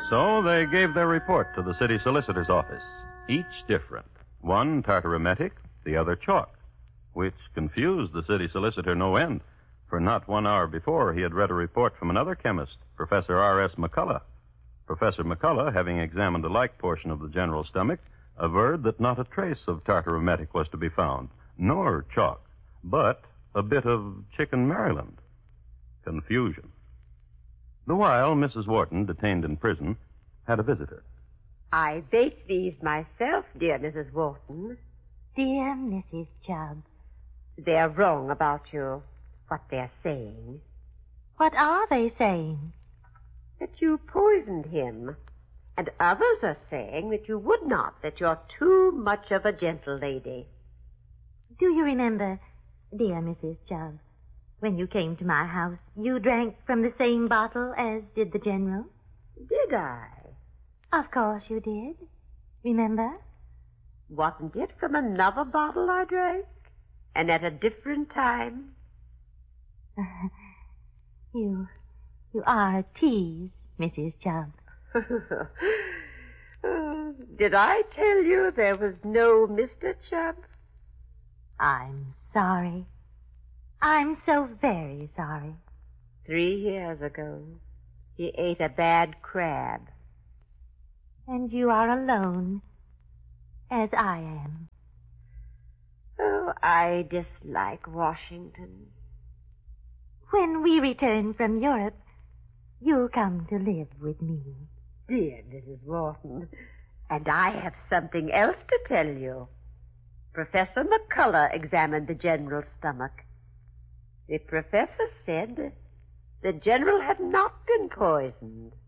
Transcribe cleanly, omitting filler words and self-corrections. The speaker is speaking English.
So they gave their report to the city solicitor's office, each different. One tartaremetic, the other chalk, which confused the city solicitor no end, for not 1 hour before he had read a report from another chemist, Professor R.S. McCullough. Professor McCullough, having examined a like portion of the general stomach, averred that not a trace of tartaremetic was to be found, nor chalk, but a bit of chicken Maryland. Confusion. The while, Mrs. Wharton, detained in prison, had a visitor. I baked these myself, dear Mrs. Wharton. Dear Mrs. Chubb. They're wrong about you, what they're saying. What are they saying? That you poisoned him. And others are saying that you would not, that you're too much of a gentle lady. Do you remember, dear Mrs. Chubb, when you came to my house, you drank from the same bottle as did the General? Did I? Of course you did. Remember? Wasn't it from another bottle I drank? And at a different time? You are a tease, Mrs. Chubb. Did I tell you there was no Mr. Chubb? I'm sorry. I'm so very sorry. 3 years ago, he ate a bad crab. And you are alone, as I am. Oh, I dislike Washington. When we return from Europe, you'll come to live with me. Dear Mrs. Wharton, and I have something else to tell you. Professor McCullough examined the General's stomach. The professor said the General had not been poisoned.